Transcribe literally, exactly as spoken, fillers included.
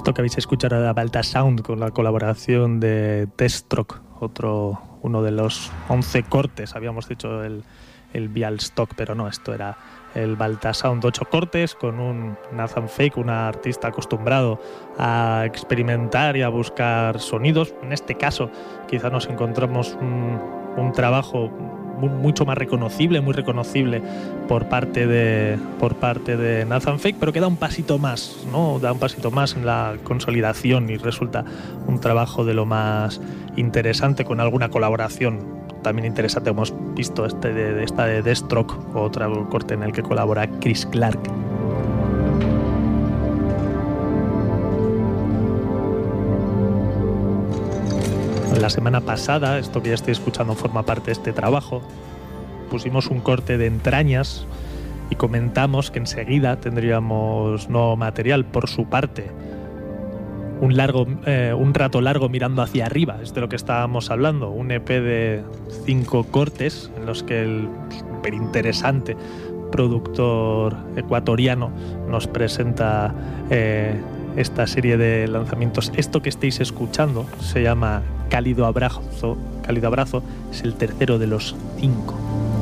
Esto que habéis escuchado era Balta Sound con la colaboración de Deathstroke, otro, uno de los once cortes, habíamos dicho el, el Bialystok, pero no, esto era el Balta Sound, ocho cortes con un Nathan Fake, un artista acostumbrado a experimentar y a buscar sonidos. En este caso quizá nos encontramos un, un trabajo mucho más reconocible, muy reconocible por parte de por parte de Nathan Fake, pero que da un pasito más, ¿no? Da un pasito más en la consolidación y resulta un trabajo de lo más interesante, con alguna colaboración también interesante. Hemos visto este de, de esta de Deathstroke, otro corte en el que colabora Chris Clark. La semana pasada, esto que ya estoy escuchando forma parte de este trabajo, pusimos un corte de Entrañas y comentamos que enseguida tendríamos nuevo material. Por su parte, un, largo, eh, un rato largo mirando hacia arriba, es de lo que estábamos hablando, un E P de cinco cortes en los que el súper interesante productor ecuatoriano nos presenta eh, esta serie de lanzamientos. Esto que estáis escuchando se llama Cálido Abrazo, Cálido Abrazo, es el tercero de los cinco.